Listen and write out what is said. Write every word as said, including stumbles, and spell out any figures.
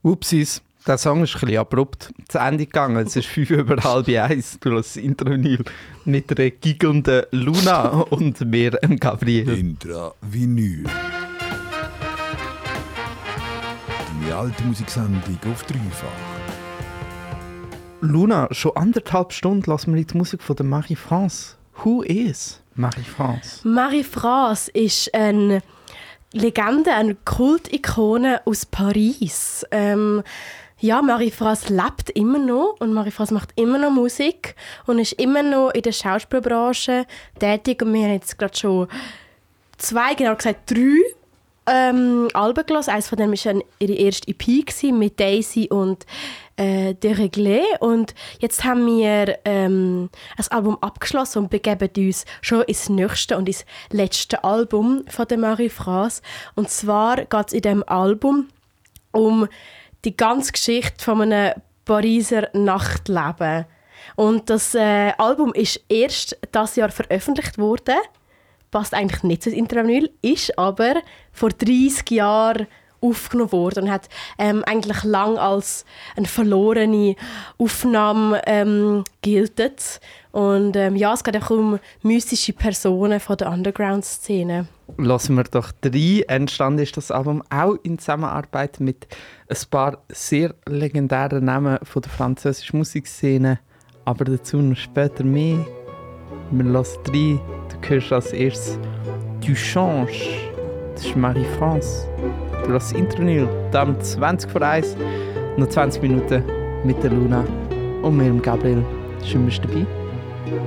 Upsis, der Song ist ein bisschen abrupt zu Ende gegangen. Es ist fünf über halb eins. Du hörst das Intra-Vinyl mit der giggelnden Luna und mir, Gabriel. Intra-Vinyl. Die alte Musiksendung auf dreifach. Luna, schon anderthalb Stunden lassen wir die Musik von der Marie-France. Who is Marie-France? Marie-France ist eine Legende, eine Kultikone aus Paris. Ähm, ja, Marie-France lebt immer noch und Marie-France macht immer noch Musik und ist immer noch in der Schauspielbranche tätig. Und wir haben jetzt gerade schon zwei, genau gesagt drei ähm, Alben gehört. Eines von denen war ihre erste E P gewesen, mit Daisy und äh, De Réglé. Und jetzt haben wir ähm, ein Album abgeschlossen und begeben uns schon ins nächste und ins letzte Album von der Marie-France. Und zwar geht es in diesem Album um die ganze Geschichte von einem Pariser Nachtleben. Und das äh, Album ist erst dieses Jahr veröffentlicht worden. Passt eigentlich nicht zu Intra-Vinyl, ist aber vor dreissig Jahren aufgenommen worden und hat ähm, eigentlich lang als eine verlorene Aufnahme ähm, giltet. Und ähm, ja, es geht auch um mystische Personen von der Underground-Szene. Lassen wir doch drei. Entstanden ist das Album auch in Zusammenarbeit mit ein paar sehr legendären Namen von der französischen Musikszene. Aber dazu noch später mehr. Wir lassen drei. Du hörst als erstes «Du changes». Das ist Marie-France. Du hörst Intra-Vinyl. Dann zwanzig vor eins. Noch zwanzig Minuten mit der Luna und mir, Gabriel. Schön, bist du dabei.